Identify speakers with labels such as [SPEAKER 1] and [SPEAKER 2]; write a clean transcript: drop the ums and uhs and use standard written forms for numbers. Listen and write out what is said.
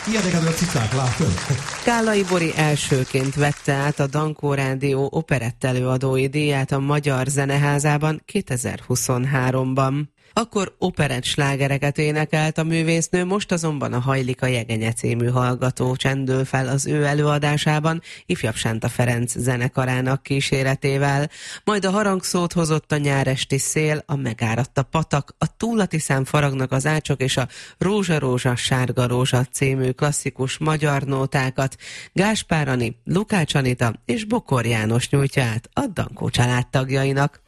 [SPEAKER 1] Ilyeneket a cicák, látod?
[SPEAKER 2] Kállai Bori elsőként vette át a Dankó Rádió operettelőadói díját a Magyar Zeneházában 2023-ban. Akkor operett slágereket énekelt a művésznő, most azonban a Hajlik a Jegenye című hallgató csendül fel az ő előadásában Ifjabb Sánta Ferenc zenekarának kíséretével. Majd a harangszót hozott a nyáresti szél, a megáradt a patak, a túlatiszán faragnak az ácsok és a Rózsa Rózsa Sárga Rózsa című klasszikus magyar nótákat Gáspár Ani, Lukács Anita és Bokor János nyújtja át a Dankó család tagjainak.